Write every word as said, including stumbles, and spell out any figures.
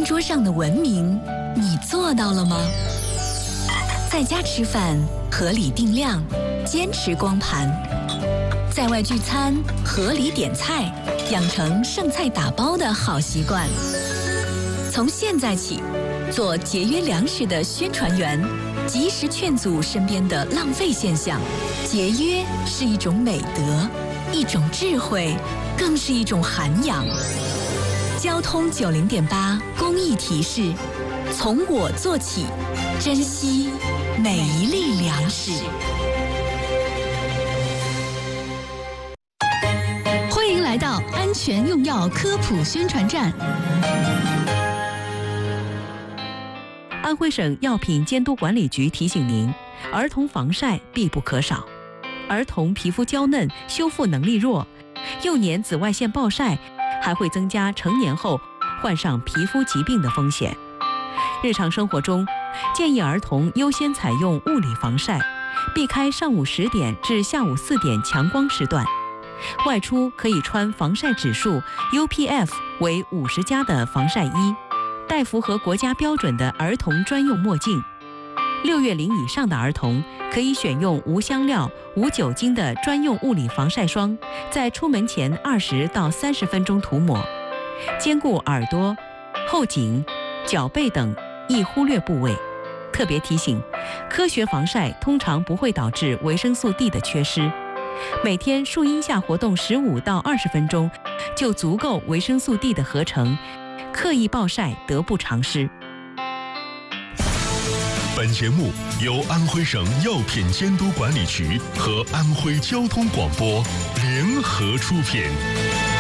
餐桌上的文明，你做到了吗？在家吃饭，合理定量，坚持光盘；在外聚餐，合理点菜，养成剩菜打包的好习惯。从现在起，做节约粮食的宣传员，及时劝阻身边的浪费现象。节约是一种美德，一种智慧，更是一种涵养。交通九零点八公益提示：从我做起，珍惜每一粒粮食。 欢迎来到安全用药科普宣传站。 安徽省药品监督管理局提醒您，儿童防晒必不可少。儿童皮肤娇嫩，修复能力弱，幼年紫外线暴晒还会增加成年后患上皮肤疾病的风险。日常生活中，建议儿童优先采用物理防晒，避开上午十点至下午四点强光时段。外出可以穿防晒指数 U P F 为五十加的防晒衣，戴符合国家标准的儿童专用墨镜。六月龄以上的儿童可以选用无香料、无酒精的专用物理防晒霜，在出门前二十到三十分钟涂抹，兼顾耳朵、后颈、脚背等易忽略部位。特别提醒，科学防晒通常不会导致维生素 D 的缺失，每天树荫下活动十五到二十分钟就足够维生素 D 的合成，刻意暴晒得不偿失。 本节目由安徽省药品监督管理局和安徽交通广播联合出品。